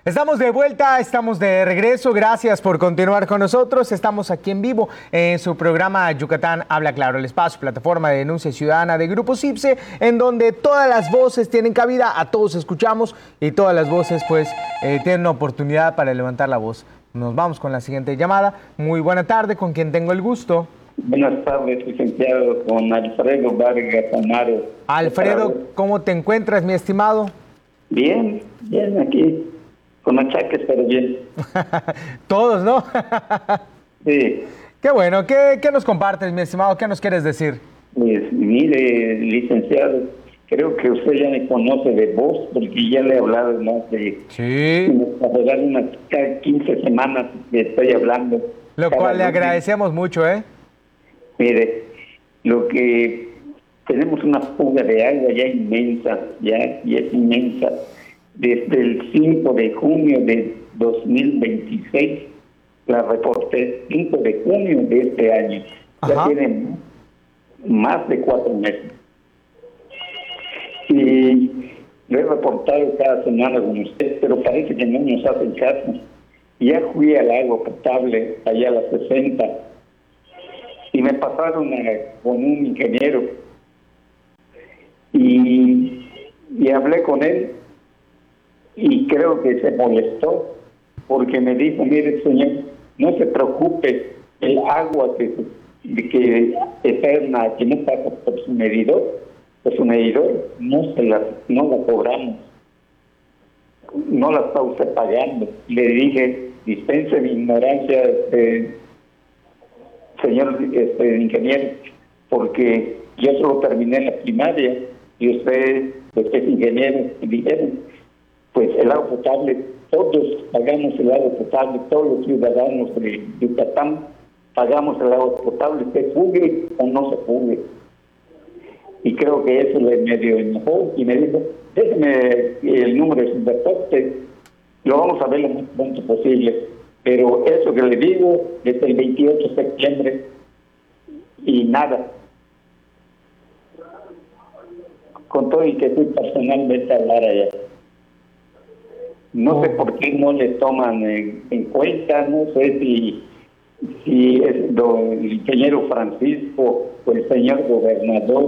Estamos de vuelta, estamos de regreso. Gracias por continuar con nosotros. Estamos aquí en vivo en su programa Yucatán Habla Claro, el espacio, plataforma de denuncia ciudadana de Grupo CIPSE, en donde todas las voces tienen cabida, a todos escuchamos y todas las voces pues tienen una oportunidad para levantar la voz. Nos vamos con la siguiente llamada. Muy buena tarde, ¿con quién tengo el gusto? Buenas tardes, licenciado, con Alfredo Vargas Amaro. Alfredo, ¿cómo te encuentras, mi estimado? Bien, bien, aquí, con achaques, pero bien. Todos, ¿no? Sí. Qué bueno. ¿Qué nos compartes, mi estimado? ¿Qué nos quieres decir? Pues mire, licenciado, creo que usted ya me conoce de voz, porque ya le he hablado más de... Sí. unas 15 semanas que estoy hablando. Lo cual le agradecemos mucho, ¿eh? Mire, lo que tenemos una fuga de agua ya inmensa, ya es inmensa. Desde el 5 de junio de 2026, la reporté 5 de junio de este año. Ajá. Ya tiene más de 4 meses. Y lo he reportado cada semana con usted, pero parece que no nos hacen caso. Ya fui al agua potable, allá a las 60, y me pasaron con un ingeniero y hablé con él y creo que se molestó porque me dijo: mire, señor, no se preocupe, el agua que eterna, que no pasa por su medidor, no la cobramos, no la está usted pagando. Le dije: dispense mi ignorancia, señor ingeniero, porque yo solo terminé la primaria y usted es ingeniero. Y dijeron: pues el agua potable, todos pagamos el agua potable, todos los ciudadanos de Yucatán pagamos el agua potable, se fugue o no se fugue. Y creo que eso le medio enojó y me dijo: déjeme el número de su reporte, lo vamos a ver lo más pronto posible. Pero eso que le digo, desde el 28 de septiembre, y nada. Con todo y que fui personalmente a hablar allá. No sé por qué no le toman en cuenta, no sé si es el ingeniero Francisco o el señor gobernador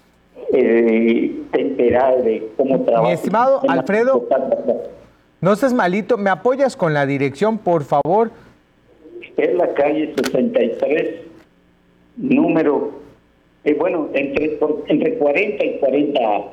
enterado de cómo trabaja. Mi estimado Alfredo, no seas malito, ¿me apoyas con la dirección, por favor? Es la calle 63, número, entre 40 y 40A.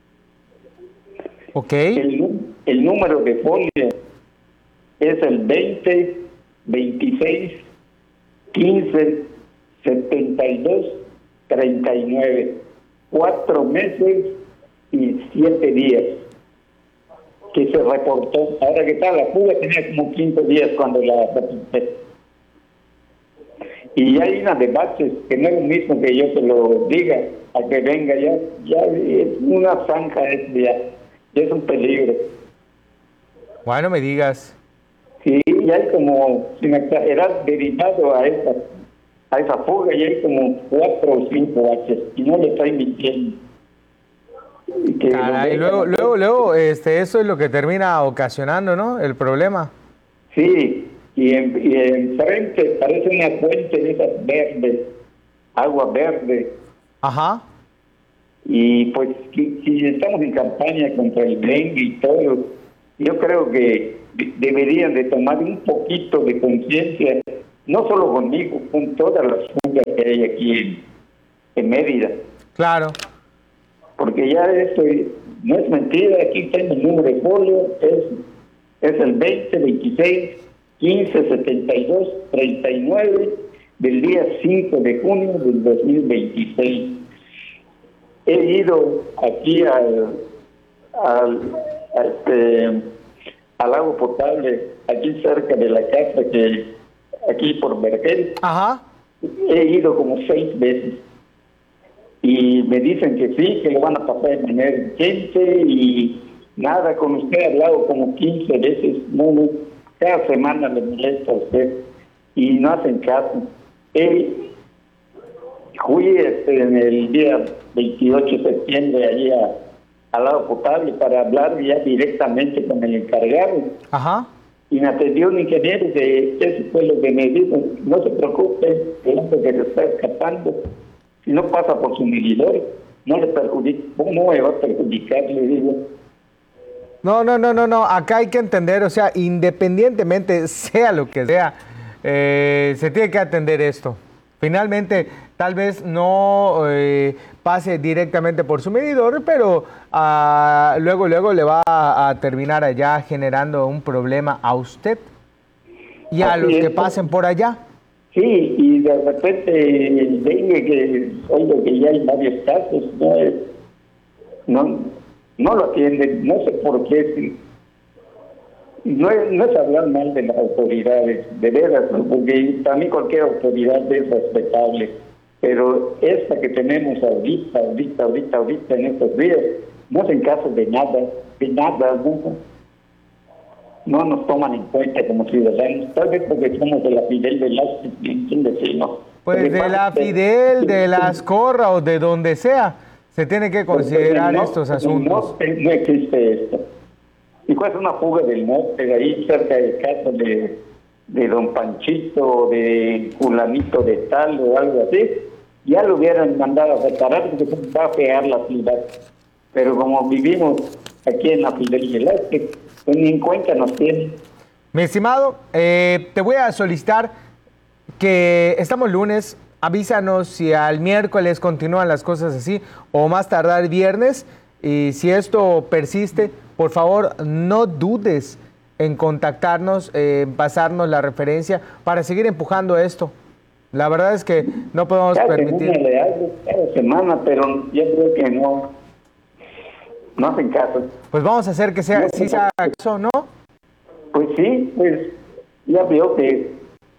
Ok. El número de folio es el 20 26 15 72 39. 4 meses y 7 días que se reportó. Ahora que tal, la fuga tenía como 15 días cuando la reporté. Y hay una de baches que no es lo mismo que yo se lo diga a que venga ya es una zanja, ya es un peligro. Bueno, me digas. Sí, ya hay como, sin exagerar, derivado a esa fuga, ya hay como 4 o 5 baches y no le estoy mintiendo. Y luego, eso es lo que termina ocasionando, ¿no? El problema. Sí, y enfrente parece una fuente de esas verdes, agua verde. Ajá. Y pues, si estamos en campaña contra el dengue y todo, yo creo que deberían de tomar un poquito de conciencia, no solo conmigo, con todas las fugas que hay aquí en Mérida. Claro. Porque ya esto no es mentira, aquí tengo el número de folio, es el 20 26 15 72 39 del día 5 de junio del 2026. He ido aquí al agua potable, aquí cerca de la casa, aquí por Vergel. Ajá. He ido como 6 veces. Y me dicen que sí, que lo van a pasar de manera urgente y nada. Con usted he hablado como 15 veces, cada semana le molesta a usted y no hacen caso. Fui en el día 28 de septiembre allí al agua potable para hablar ya directamente con el encargado. Ajá. Y me atendió un ingeniero de ese fue lo que me dijo: no se preocupe, el hombre que se está escapando, si no pasa por su medidor, no le perjudica. ¿Cómo me va a perjudicar? Le digo. No, acá hay que entender, o sea, independientemente sea lo que sea, se tiene que atender esto. Finalmente, tal vez no pase directamente por su medidor, pero luego le va a terminar allá generando un problema a usted y a los que pasen por allá. Sí, y de repente dengue, que oigo que ya hay varios casos, no lo atienden, no sé por qué. Sí. No es hablar mal de las autoridades, de veras, ¿no? Porque también cualquier autoridad es respetable, pero esta que tenemos ahorita en estos días, no hacen caso de nada, no nos toman en cuenta como ciudadanos, tal vez porque somos de la Fidel Velázquez, sin decirlo. Pues de la Fidel, de la Ascorra o de donde sea, se tiene que considerar estos asuntos. No existe esto. Y cuál es una fuga del norte, de ahí cerca del caso de don Panchito, de fulanito de tal o algo así, ya lo hubieran mandado a reparar porque va a fear la ciudad. Pero como vivimos aquí en la Fidel Velázquez, pues ni en cuenta nos tienen. Mi estimado, te voy a solicitar que estamos lunes, avísanos si al miércoles continúan las cosas así o más tardar viernes, y si esto persiste, por favor, no dudes en contactarnos, en pasarnos la referencia para seguir empujando esto. La verdad es que no podemos permitir... Cada semana, pero yo creo que no hacen caso. Pues vamos a hacer que sea, sí sea eso, ¿no? Pues sí, pues ya veo que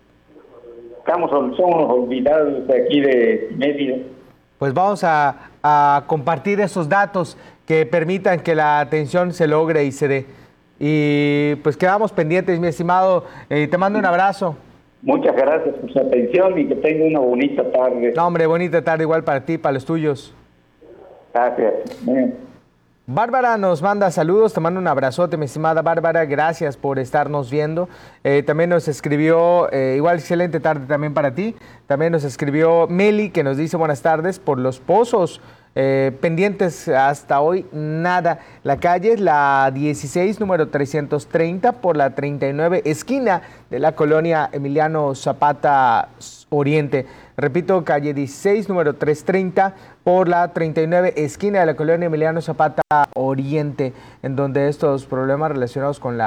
somos olvidados de aquí de Mérida. Pues vamos a compartir esos datos que permitan que la atención se logre y se dé. Y pues quedamos pendientes, mi estimado. Te mando un abrazo. Muchas gracias por su atención y que tenga una bonita tarde. No, hombre, bonita tarde igual para ti, para los tuyos. Gracias. Bárbara nos manda saludos, te mando un abrazote, mi estimada Bárbara, gracias por estarnos viendo. También nos escribió, igual excelente tarde también para ti, también nos escribió Meli, que nos dice buenas tardes por los pozos. Pendientes hasta hoy, nada. La calle es la 16, número 330, por la 39, esquina de la colonia Emiliano Zapata Oriente. Repito, calle 16, número 330, por la 39, esquina de la colonia Emiliano Zapata Oriente, en donde estos problemas relacionados con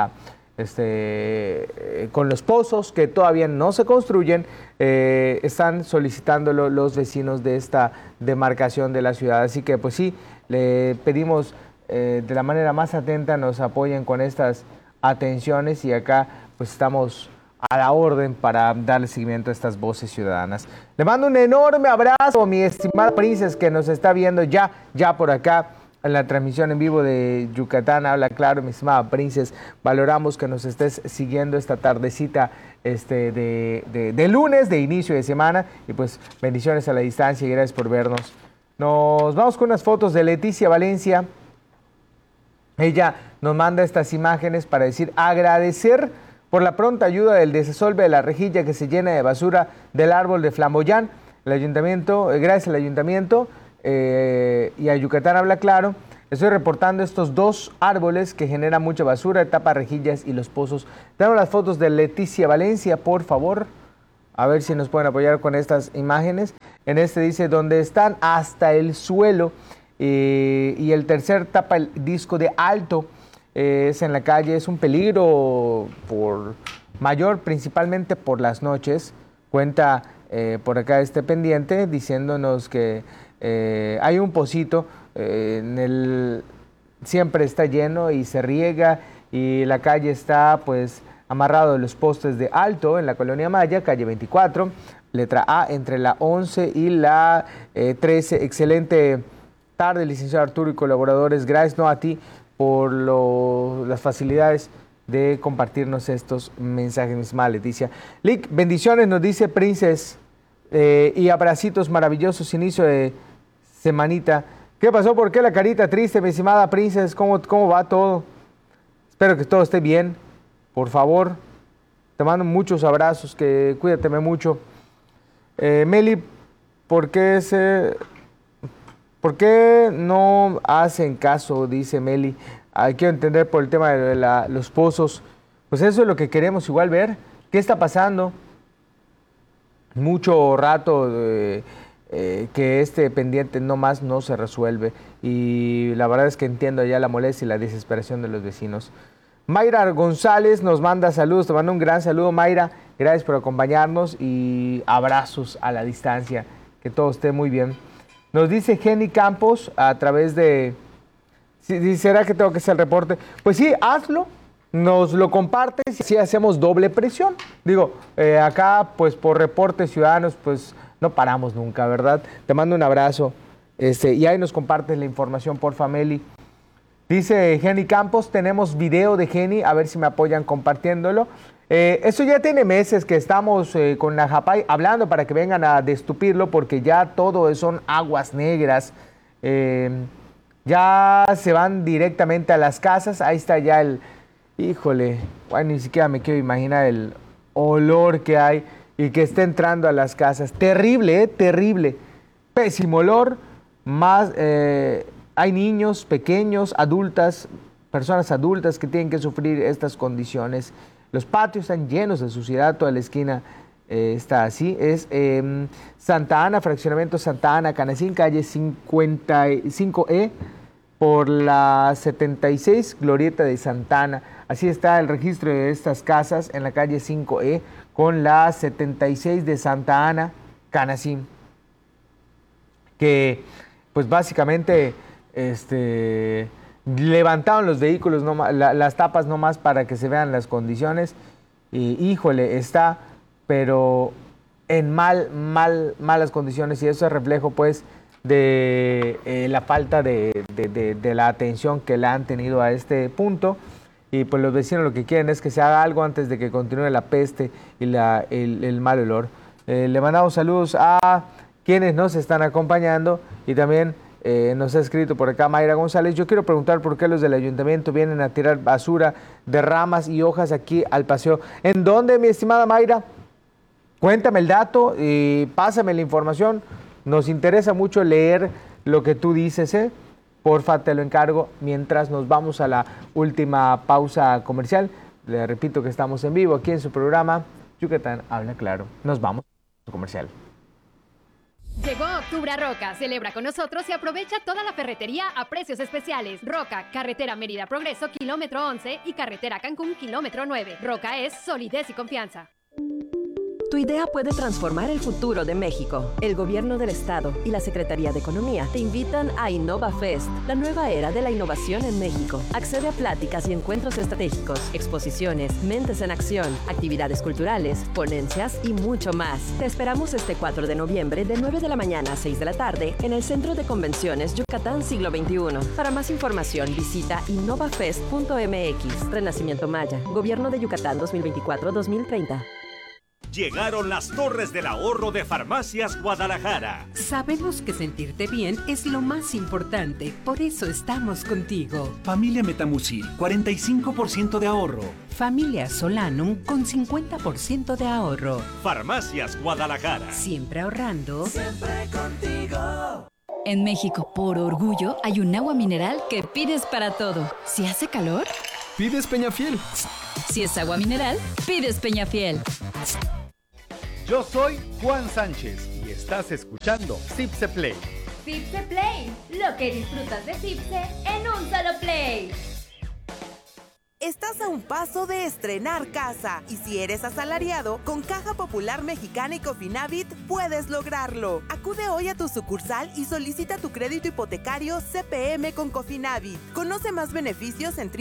con los pozos que todavía no se construyen, están solicitándolo los vecinos de esta demarcación de la ciudad. Así que pues sí, le pedimos de la manera más atenta nos apoyen con estas atenciones, y acá pues estamos a la orden para darle seguimiento a estas voces ciudadanas. Le mando un enorme abrazo, mi estimada Princes, que nos está viendo ya por acá en la transmisión en vivo de Yucatán Habla Claro. Mi estimada Princes, valoramos que nos estés siguiendo esta tardecita de lunes, de inicio de semana, y pues bendiciones a la distancia y gracias por vernos. Nos vamos con unas fotos de Leticia Valencia. Ella nos manda estas imágenes para decir agradecer por la pronta ayuda del desasolve de la rejilla que se llena de basura del árbol de Flamboyán. El ayuntamiento, gracias al ayuntamiento y a Yucatán Habla Claro, estoy reportando estos dos árboles que generan mucha basura, tapa rejillas y los pozos. Tenemos las fotos de Leticia Valencia, por favor. A ver si nos pueden apoyar con estas imágenes. En dice, donde están hasta el suelo, y el tercer tapa el disco de alto. Es en la calle, es un peligro mayor, principalmente por las noches. Cuenta por acá este pendiente diciéndonos que hay un pocito, siempre está lleno y se riega, y la calle está pues amarrado de los postes de alto en la colonia Maya, calle 24, letra A, entre la 11 y la 13. Excelente tarde, licenciado Arturo y colaboradores. Gracias a ti por las facilidades de compartirnos estos mensajes, mi estimada Leticia. Lick, bendiciones, nos dice Princes, y abracitos maravillosos, inicio de semanita, ¿Qué pasó? ¿Por qué la carita triste, mi estimada Princess? ¿Cómo va todo? Espero que todo esté bien. Por favor, te mando muchos abrazos, que cuídateme mucho. Meli, ¿por qué no hacen caso? Dice Meli. Quiero entender por el tema de los pozos. Pues eso es lo que queremos igual ver. ¿Qué está pasando? Mucho rato que este pendiente no se resuelve. Y la verdad es que entiendo ya la molestia y la desesperación de los vecinos. Mayra González nos manda saludos. Te mando un gran saludo, Mayra. Gracias por acompañarnos y abrazos a la distancia. Que todo esté muy bien. Nos dice Jenny Campos a través de... ¿Será que tengo que hacer el reporte? Pues sí, hazlo. Nos lo compartes y así hacemos doble presión. Digo, acá pues por reportes ciudadanos pues no paramos nunca, ¿verdad? Te mando un abrazo y ahí nos compartes la información, porfa, Meli. Dice Jenny Campos, tenemos video de Jenny, a ver si me apoyan compartiéndolo. Eso ya tiene meses que estamos con la Japay hablando para que vengan a destupirlo porque ya todo son aguas negras. Ya se van directamente a las casas, ahí está ya el... Híjole, bueno, ni siquiera me quiero imaginar el olor que hay y que está entrando a las casas. Terrible, terrible. Pésimo olor. Más, hay niños pequeños, adultas, personas adultas que tienen que sufrir estas condiciones. Los patios están llenos de suciedad, toda la esquina está así. Es Santa Ana, fraccionamiento Santa Ana, Canacín, calle 55E. Por la 76, Glorieta de Santa Ana. Así está el registro de estas casas en la calle 5E con la 76 de Santa Ana, Canacín. Que pues básicamente levantaron los vehículos, las tapas nomás para que se vean las condiciones. Y híjole, está pero en malas condiciones y eso es reflejo pues de la falta de la atención que le han tenido a este punto y pues los vecinos lo que quieren es que se haga algo antes de que continúe la peste y el mal olor. Le mandamos saludos a quienes nos están acompañando y también nos ha escrito por acá Mayra González. Yo quiero preguntar por qué los del ayuntamiento vienen a tirar basura de ramas y hojas aquí al paseo. ¿En dónde, mi estimada Mayra? Cuéntame el dato y pásame la información. Nos interesa mucho leer lo que tú dices, ¿eh? Porfa, te lo encargo. Mientras nos vamos a la última pausa comercial, le repito que estamos en vivo aquí en su programa Yucatán Habla Claro. Nos vamos a comercial. Llegó Octubre a Roca. Celebra con nosotros y aprovecha toda la ferretería a precios especiales. Roca, carretera Mérida Progreso, kilómetro 11 y carretera Cancún, kilómetro 9. Roca es solidez y confianza. Tu idea puede transformar el futuro de México. El Gobierno del Estado y la Secretaría de Economía te invitan a InnovaFest, la nueva era de la innovación en México. Accede a pláticas y encuentros estratégicos, exposiciones, mentes en acción, actividades culturales, ponencias y mucho más. Te esperamos este 4 de noviembre de 9 de la mañana a 6 de la tarde en el Centro de Convenciones Yucatán Siglo XXI. Para más información visita innovafest.mx. Renacimiento Maya, Gobierno de Yucatán 2024-2030. Llegaron las Torres del Ahorro de Farmacias Guadalajara. Sabemos que sentirte bien es lo más importante, por eso estamos contigo. Familia Metamucil, 45% de ahorro. Familia Solanum con 50% de ahorro. Farmacias Guadalajara. Siempre ahorrando. Siempre contigo. En México, por orgullo, hay un agua mineral que pides para todo. Si hace calor, pides Peñafiel. Si es agua mineral, pides Peñafiel. Yo soy Juan Sánchez y estás escuchando Cipse Play. Cipse Play, lo que disfrutas de Cipse en un solo play. Estás a un paso de estrenar casa y si eres asalariado, con Caja Popular Mexicana y Cofinavit puedes lograrlo. Acude hoy a tu sucursal y solicita tu crédito hipotecario CPM con Cofinavit. Conoce más beneficios en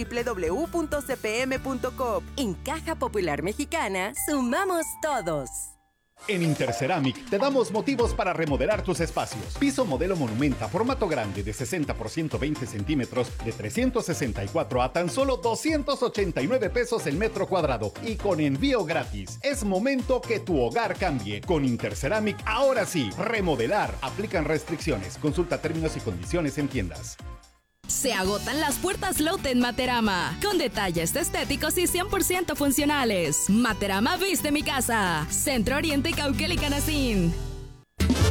www.cpm.com. En Caja Popular Mexicana, sumamos todos. En Interceramic te damos motivos para remodelar tus espacios. Piso modelo Monumenta, formato grande de 60 por 120 centímetros de 364 a tan solo 289 pesos el metro cuadrado y con envío gratis. Es momento que tu hogar cambie. Con Interceramic, ahora sí, remodelar. Aplican restricciones. Consulta términos y condiciones en tiendas. Se agotan las puertas Lotte en Materama, con detalles estéticos y 100% funcionales. Materama viste mi casa. Centro Oriente, Cauquel y Canacín.